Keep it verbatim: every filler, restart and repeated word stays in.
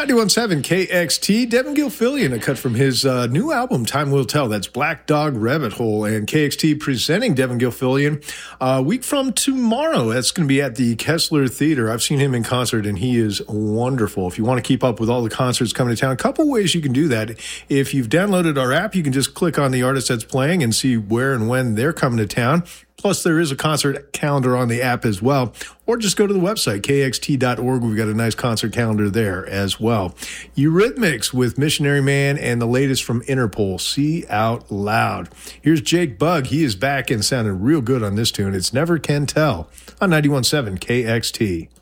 ninety-one point seven K X T, Devin Gilfillian, a cut from his uh, new album, Time Will Tell. That's Black Dog Rabbit Hole. And K X T presenting Devin Gilfillian a week from tomorrow. That's going to be at the Kessler Theater. I've seen him in concert, and he is wonderful. If you want to keep up with all the concerts coming to town, a couple ways you can do that. If you've downloaded our app, you can just click on the artist that's playing and see where and when they're coming to town. Plus, there is a concert calendar on the app as well. Or just go to the website, K X T dot org. We've got a nice concert calendar there as well. Eurythmics with Missionary Man and the latest from Interpol, See Out Loud. Here's Jake Bugg. He is back and sounded real good on this tune. It's Never Can Tell on ninety-one point seven K X T.